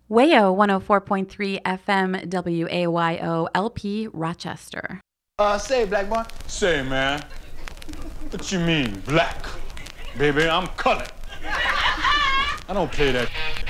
WAYO 104.3 FM WAYO LP Rochester. Say, black boy. Say, man, what you mean, black? Baby, I'm colored. I don't play that.